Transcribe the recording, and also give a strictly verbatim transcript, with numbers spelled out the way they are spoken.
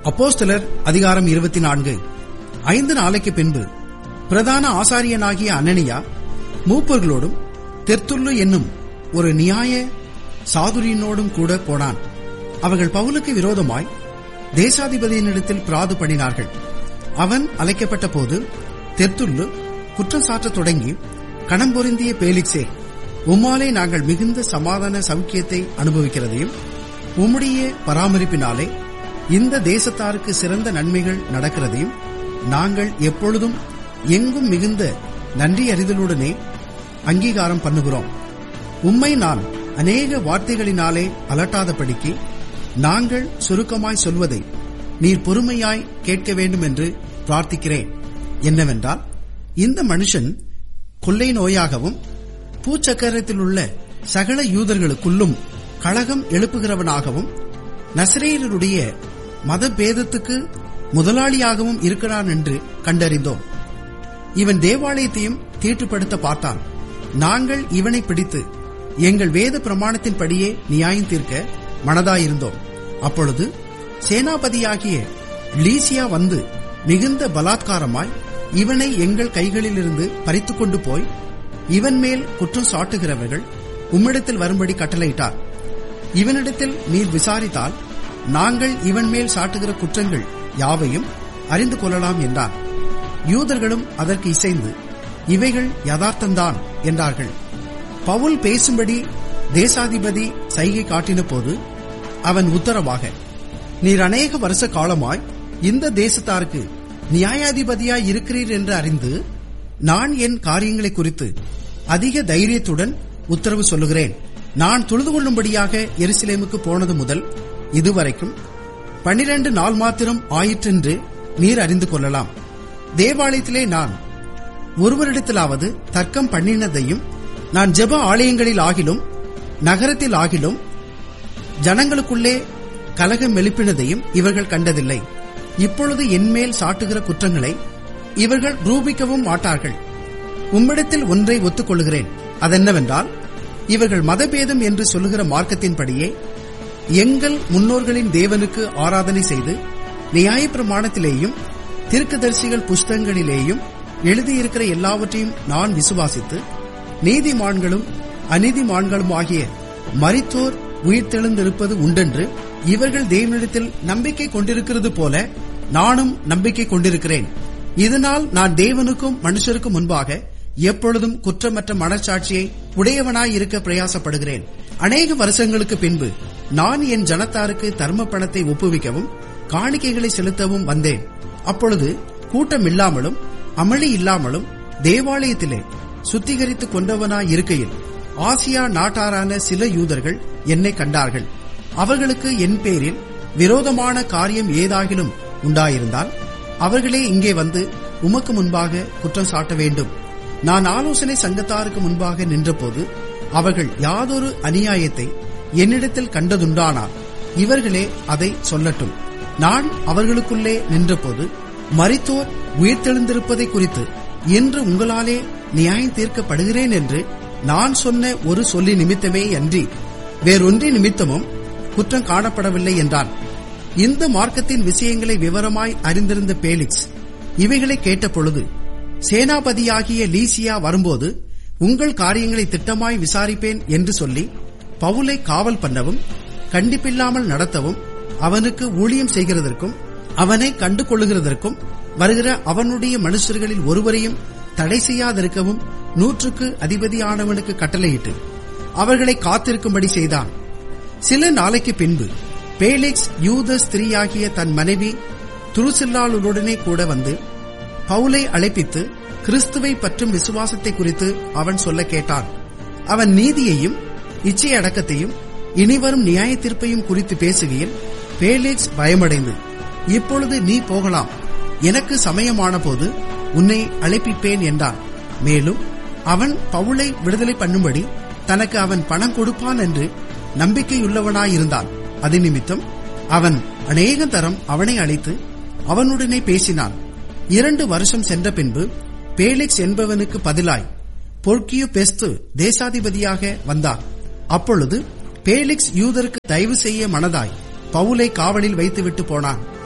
அப்போஸ்தலர் அதிகாரம் இருபத்தி நான்கு. ஐந்து நாளைக்கு பின்பு பிரதான ஆசாரியனாகிய அனனியா மூப்பர்களோடும் தெர்த்துல்லு என்னும் ஒரு நியாய சாதுரியனோடும் கூட போனான். அவர்கள் பவுலுக்கு விரோதமாய் தேசாதிபதியினிடத்தில் பிராது பண்ணினார்கள். அவன் அழைக்கப்பட்ட போது தெர்த்துல்லு குற்றம் சாட்டத் தொடங்கி, கணம் பொருந்திய பேலிக்ஸே, உம்மாலே நாங்கள் மிகுந்த சமாதான சௌக்கியத்தை அனுபவிக்கிறதையும் உம்முடைய பராமரிப்பினாலே இந்த தேசத்தாருக்கு சிறந்த நன்மைகள் நடக்கிறதையும் நாங்கள் எப்பொழுதும் எங்கும் மிகுந்த நன்றி அறிதலுடனே அங்கீகாரம் பண்ணுகிறோம். உம்மை நான் அநேக வார்த்தைகளினாலே அலட்டாதபடிக்கு நாங்கள் சுருக்கமாய் சொல்வதை நீர் பொறுமையாய் கேட்க வேண்டும் என்று பிரார்த்திக்கிறேன். என்னவென்றால், இந்த மனுஷன் கொள்ளை நோயாகவும் பூச்சக்கரத்தில் உள்ள சகல யூதர்களுக்குள்ளும் கலகம் எழுப்புகிறவனாகவும் நசரேயருடைய மதபேதத்துக்கு முதலாளியாகவும் இருக்கிறான் என்று கண்டறிந்தோம். இவன் தேவாலயத்தையும் தீட்டுப்படுத்த பார்த்தான். நாங்கள் இவனை பிடித்து எங்கள் வேத பிரமாணத்தின்படியே நியாயம் தீர்க்க மனதாயிருந்தோம். அப்பொழுது சேனாபதியாகிய லீசியா வந்து மிகுந்த பலாத்காரமாய் இவனை எங்கள் கைகளிலிருந்து பறித்துக் கொண்டு போய் இவன் மேல் குற்றம் சாட்டுகிறவர்கள் உம்மிடத்தில் வரும்படி கட்டளையிட்டார். இவனிடத்தில் நீர் விசாரித்தால் நாங்கள் இவன் மேல் சாட்டுகிற குற்றங்கள் யாவையும் அறிந்து கொள்ளலாம் என்றார். யூதர்களும் அதற்கு இசைந்து இவைகள் யதார்த்தந்தான் என்றார்கள். பவுல் பேசும்படி தேசாதிபதி சைகை காட்டின போது அவன் உத்தரவாக, நீர் அநேக வருஷ காலமாய் இந்த தேசத்தாருக்கு நியாயாதிபதியாய் இருக்கிறீர் என்று அறிந்து நான் என் காரியங்களை குறித்து அதிக தைரியத்துடன் உத்தரவு சொல்லுகிறேன். நான் தொழுது கொள்ளும்படியாக எருசலேமுக்கு போனது முதல் இதுவரைக்கும் பனிரண்டு நாள் மாத்திரம் ஆயிற்றென்று நீர் அறிந்து கொள்ளலாம். தேவாலயத்திலே நான் ஒருவரிடத்திலாவது தர்க்கம் பண்ணினதையும் நான் ஜெப ஆலயங்களில் ஆகிலும் நகரத்தில் ஆகிலும் ஜனங்களுக்குள்ளே கலகம் எழுப்பினதையும் இவர்கள் கண்டதில்லை. இப்பொழுது என்மேல் சாட்டுகிற குற்றங்களை இவர்கள் ரூபிக்கவும் மாட்டார்கள். உம்மிடத்தில் ஒன்றை ஒத்துக்கொள்கிறேன். அதென்னவென்றால், இவர்கள் மதபேதம் என்று சொல்லுகிற மார்க்கத்தின்படியே எங்கள் முன்னோர்களின் தேவனுக்கு ஆராதனை செய்து நியாயப்பிரமாணத்திலேயும் தீர்க்கதரிசிகள் புஸ்தகங்களிலேயும் எழுதியிருக்கிற எல்லாவற்றையும் நான் விசுவாசித்து நீதிமான்களும் அநீதிமான்களும் ஆகிய மரித்தோர் உயிர்த்தெழுந்திருப்பது உண்டென்று இவர்கள் தேவனிடத்தில் நம்பிக்கை கொண்டிருக்கிறது போல நானும் நம்பிக்கை கொண்டிருக்கிறேன். இதனால் நான் தேவனுக்கும் மனுஷருக்கும் முன்பாக எப்பொழுதும் குற்றமற்ற மனச்சாட்சியை உடையவனாய் இருக்க பிரயாசப்படுகிறேன். அநேக வருஷங்களுக்கு பின்பு நான் என் ஜனத்தாருக்கு தர்ம பணத்தை ஒப்புவிக்கவும் காணிக்கைகளை செலுத்தவும் வந்தேன். அப்பொழுது கூட்டம் இல்லாமலும் அமளி இல்லாமலும் தேவாலயத்திலே சுத்திகரித்துக் கொண்டவனாய் இருக்கையில் ஆசியா நாட்டாரான சில யூதர்கள் என்னை கண்டார்கள். அவர்களுக்கு என் பேரில் விரோதமான காரியம் ஏதாகிலும் உண்டாயிருந்தால் அவர்களே இங்கே வந்து உமக்கு முன்பாக குற்றம் சாட்ட வேண்டும். நான் ஆலோசனை சங்கத்தாருக்கு முன்பாக நின்றபோது அவர்கள் யாதொரு அநியாயத்தை என்னிடத்தில் கண்டதுண்டானால் இவர்களே அதை சொல்லட்டும். நான் அவர்களுக்குள்ளே நின்றபோது மரித்தோர் உயிர்த்தெழுந்திருப்பதை குறித்து இன்று உங்களாலே நியாயம் தீர்க்கப்படுகிறேன் என்று நான் சொன்ன ஒரு சொல்லி நிமித்தமே அன்றி வேறொன்றி நிமித்தமும் குற்றம் காணப்படவில்லை என்றான். இந்த மார்க்கத்தின் விஷயங்களை விவரமாய் அறிந்திருந்த பேலிக்ஸ் இவைகளை கேட்ட பொழுது, சேனாபதியாகிய லீசியா வரும்போது உங்கள் காரியங்களை திட்டமாய் விசாரிப்பேன் என்று சொல்லி பவுலை காவல் பண்ணவும் கண்டிப்பில்லாமல் நடத்தவும் அவனுக்கு ஊழியம் செய்கிறதற்கும் அவனை கண்டு கொள்ளுகிறதற்கும் வருகிற அவனுடைய மனுஷர்களில் ஒருவரையும் தடை செய்யாதிருக்கவும் நூற்றுக்கு அதிபதியானவனுக்கு கட்டளையிட்டு அவர்களை காத்திருக்கும்படி செய்தான். சில நாளைக்கு பின்பு பேலிக்ஸ் யூத ஸ்திரீயாகிய தன் மனைவி துருசில்லாளுடனே கூட வந்து பவுலை அழைப்பித்து கிறிஸ்துவை பற்றும் விசுவாசத்தை குறித்து அவன் சொல்ல கேட்டான். அவன் நீதியையும் இச்சையடக்கத்தையும் இனிவரும் நியாய தீர்ப்பையும் குறித்து பேசுகையில் பேலிக்ஸ் பயமடைந்து, இப்பொழுது நீ போகலாம், எனக்கு சமயமான போது உன்னை அழைப்பிப்பேன் என்றான். மேலும் அவன் பவுலை விடுதலை பண்ணும்படி தனக்கு அவன் பணம் கொடுப்பான் என்று நம்பிக்கையுள்ளவனாயிருந்தான். அது நிமித்தம் அவன் அநேக தரம் அவனை அழைத்து அவனுடனே பேசினான். இரண்டு வருஷம் சென்ற பின்பு பேலிக்ஸ் என்பவனுக்கு பதிலாய் பொர்க்கியு பெஸ்து தேசாதிபதியாக வந்தார். அப்பொழுது பேலிக்ஸ் யூதருக்கு தயவு செய்ய மனதாய் பவுலை காவலில் வைத்துவிட்டு போனான்.